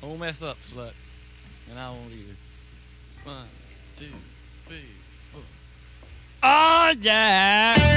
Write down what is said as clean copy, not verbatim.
Don't mess up, slut. And I won't either. 1, 2, 3, 4. Oh, yeah.